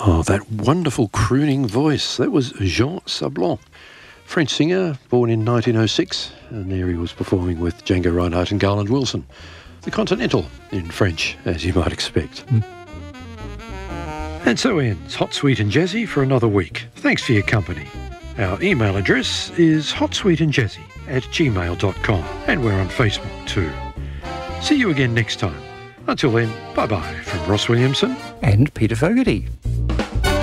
Oh, that wonderful crooning voice. That was Jean Sablon, French singer, born in 1906, and there he was performing with Django Reinhardt and Garland Wilson. The Continental in French, as you might expect. And so ends Hot, Sweet and Jazzy for another week. Thanks for your company. Our email address is hotsweetandjazzy@gmail.com, and we're on Facebook too. See you again next time. Until then, bye-bye from Ross Williamson and Peter Fogarty.